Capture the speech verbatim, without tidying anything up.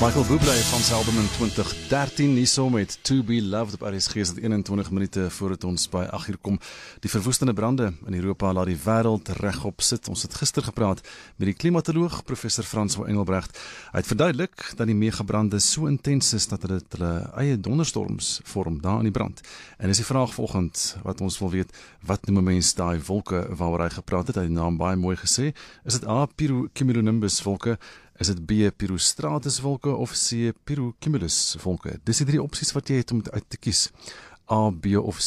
Michael Bublé van sy album in twintig dertien, hierso met To Be Loved op R S G, is dit eenentwintig minute voordat ons by agt uur kom. Die verwoestende brande in Europa laat die wêreld regop sit. Ons het gister gepraat met die klimatoloog professor Francois Engelbrecht. Hy het verduidelik dat die megabrande so intens is dat dit hulle eie donderstorms vorm daar in die brand. En is die vraag volgend wat ons wil weet, wat noem 'n mens daai wolke waaroor hy gepraat het? Hy het die naam baie mooi gesê. Is dit A, pirocumulonimbus wolke? Is dit B, Pirostratus wolke of C, Pirocumulus wolke? Dis die drie opsies wat jy het om uit te kies. A, B of